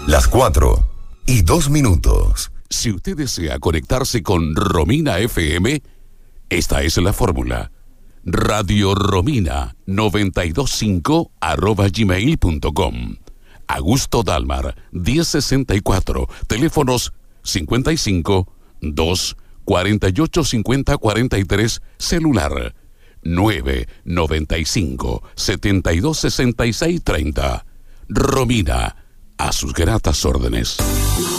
Las 4:02. Si usted desea conectarse con Romina FM, esta es la fórmula. Radio Romina 925@gmail.com. Augusto Dalmar 1064. Teléfonos 55 2 48 50 43. Celular 995 72 66 30. Romina, a sus gratas órdenes.